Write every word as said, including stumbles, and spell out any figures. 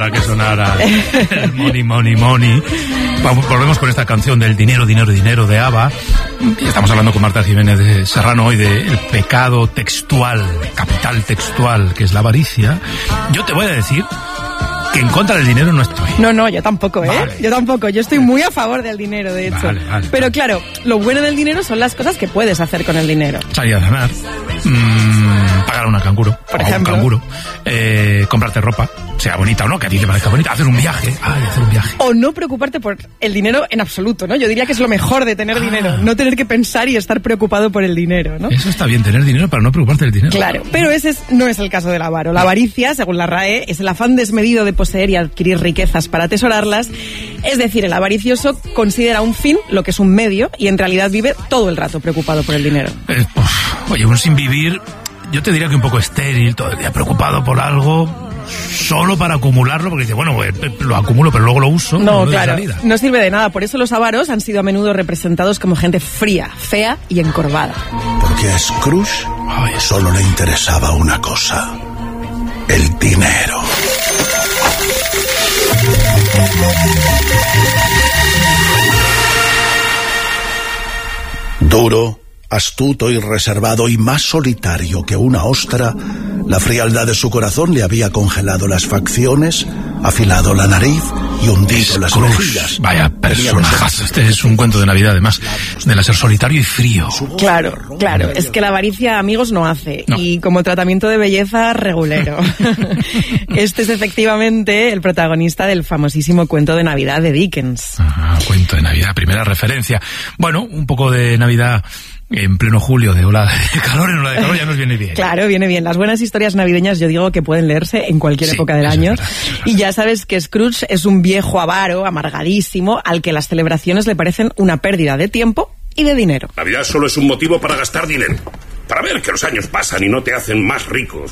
que sonara el money, money, money. Vamos, volvemos con esta canción del dinero, dinero, dinero de ABBA. Y estamos hablando con Marta Jiménez de Serrano hoy del pecado textual, capital textual, que es la avaricia. Yo te voy a decir que en contra del dinero no estoy. No, no, yo tampoco, ¿eh? Vale. Yo tampoco. Yo estoy muy a favor del dinero, de hecho. Vale, vale, Pero vale. claro, lo bueno del dinero son las cosas que puedes hacer con el dinero. Salir a cenar, mmm, pagar una canguro, por o ejemplo, un canguro, eh, comprarte ropa, sea bonita o no, que a ti te parezca bonita, hacer un viaje, ay, hacer un viaje. O no preocuparte por el dinero en absoluto, ¿no? Yo diría que es lo mejor de tener ah. dinero, no tener que pensar y estar preocupado por el dinero, ¿no? Eso está bien, tener dinero para no preocuparte del dinero. Claro, pero ese es, no es el caso del avaro. La avaricia, según la R A E, es el afán desmedido de poseer y adquirir riquezas para atesorarlas. Es decir, el avaricioso considera un fin lo que es un medio y en realidad vive todo el rato preocupado por el dinero. Eh, pues, oye, un sin vivir, yo te diría que un poco estéril, todo el día preocupado por algo solo para acumularlo, porque dice, bueno, pues, lo acumulo pero luego lo uso. No, no claro, no sirve de nada. Por eso los avaros han sido a menudo representados como gente fría, fea y encorvada. Porque a Scrooge Ay, solo le interesaba una cosa: el dinero. Duro, astuto y reservado, y más solitario que una ostra, la frialdad de su corazón le había congelado las facciones, afilado la nariz y hundido las mejillas. Vaya personajazo. Este es un cuento de Navidad, además, de ser solitario y frío. Claro, claro. Es que la avaricia, amigos, no hace. No. Y como tratamiento de belleza, regulero. Este es efectivamente el protagonista del famosísimo cuento de Navidad de Dickens. Ajá, cuento de Navidad, primera referencia. Bueno, un poco de Navidad en pleno julio, de ola de calor, en ola de calor ya nos viene bien. Claro, viene bien. Las buenas historias navideñas, yo digo que pueden leerse en cualquier sí, época del año. Es verdad, es verdad. Y ya sabes que Scrooge es un viejo avaro, amargadísimo, al que las celebraciones le parecen una pérdida de tiempo y de dinero. Navidad solo es un motivo para gastar dinero, para ver que los años pasan y no te hacen más ricos.